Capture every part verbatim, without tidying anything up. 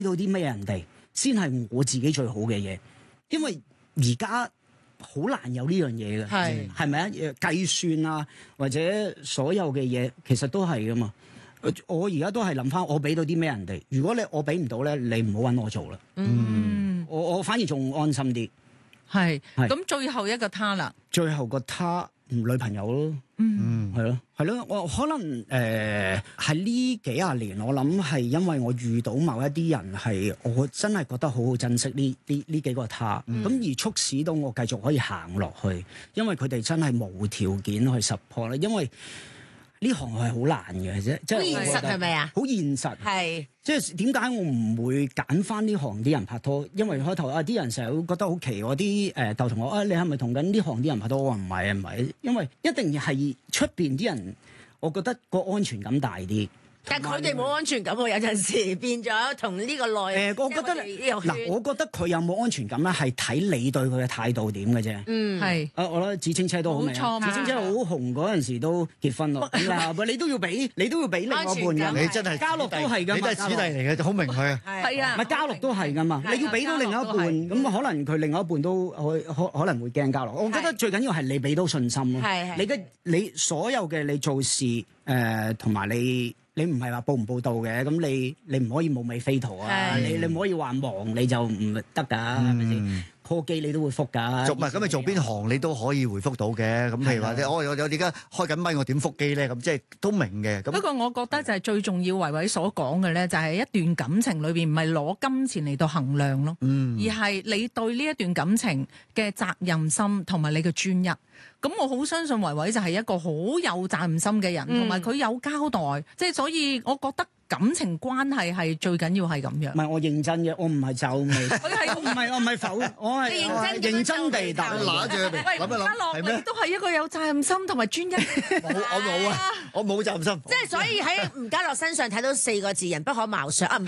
到啲咩人哋先係我自己最好嘅嘢，因為而家好難有呢樣嘢嘅， 係係咪啊？計算啊，或者所有嘅嘢，其實都係噶嘛。我而家都係諗翻，我俾到啲咩人哋？如果你我俾唔到咧，你唔好揾我做啦。 嗯， 我我反而仲安心啲。 係。 係咁最後一個他啦， 最後個他女朋友咯。 嗯， 係咯，係咯，我可能誒喺呢幾廿年，我諗係因為我遇到某一啲人係，我真係覺得好好珍惜呢呢呢幾個他，咁、 嗯、 而促使到我繼續可以行落去，因為佢哋真係無條件去 support 啦，因為呢行係好難嘅啫，即係好現實係咪啊？ 好現實， 係即係點解我唔會揀翻呢行啲人拍拖？因為開頭啊，啲人成日會覺得好奇，我啲誒舊同學啊，你係咪同緊呢行啲人拍拖？我話唔係啊，唔係，因為一定係出邊啲人，我覺得個安全感大啲。 但係佢哋冇安全感喎，有陣時變咗同呢個內誒，我覺得嗱，我覺得佢有冇安全感咧，係睇你對佢嘅態度點嘅啫。 嗯， 係。 啊，我覺得紫青車都好明啊，紫青車好紅嗰陣時都結婚咯。嗱，你都要俾，你都要俾另外一半嘅。 你真係家樂都係㗎嘛， 你都係子弟嚟嘅，好明佢啊。 係啊， 咪家樂都係㗎嘛，你要俾到另一半，咁可能佢另外一半都可可可能會驚家樂。我覺得最緊要係你俾到信心咯。 係係你嘅你所有嘅你做事誒同埋你。你唔係話報唔報到嘅，咁你你唔可以無尾飛途啊！你你唔可以話忙你就唔得㗎，係咪先？call 機你都會覆㗎。 做唔係咁你做邊行你都可以回覆到嘅。咁譬如話，我我我而家開緊咪，我點覆機咧？咁即係都明嘅。咁不過我覺得就係最重要，維維所講嘅咧，就係一段感情裏邊唔係攞金錢嚟到衡量咯， 嗯、 而係你對呢一段感情嘅責任心同埋你嘅專一。咁我好相信維維就係一個好有責任心嘅人，同埋佢有交代，即係所以我覺得感情關係係最緊要係咁樣。 唔係我認真嘅，我唔係皺眉， 佢係唔係我唔係否，我係認真地答。 揦住佢， 喂， 諗一諗， 家樂你都係一個有責任心同埋專一。 冇，我冇啊，我冇責任心。 即係所以喺吳家樂身上睇到四個字：人不可貌相啊！唔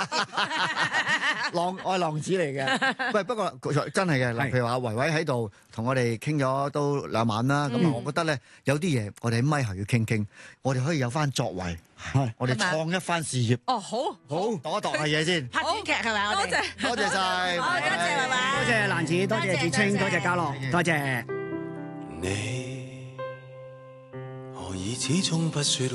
浪，我係浪子嚟嘅。喂，不過真係嘅，譬如話維維喺度同我哋傾咗都兩晚啦。咁啊，我覺得咧有啲嘢我哋喺咪後要傾傾，我哋可以有翻作為，我哋創一番事業。 哦，好， 好，度一度下嘢先。 拍短劇係咪？ 多謝， 多謝晒， 多謝維維， 多謝蘭子，多謝子清，多謝家樂，多謝。 你何以始終不說